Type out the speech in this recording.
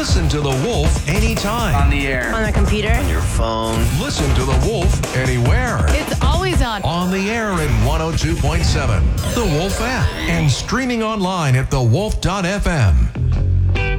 Listen to The Wolf anytime. On the air. On the computer. On your phone. Listen to The Wolf anywhere. It's always on. On the air at 102.7. The Wolf app. And streaming online at thewolf.fm.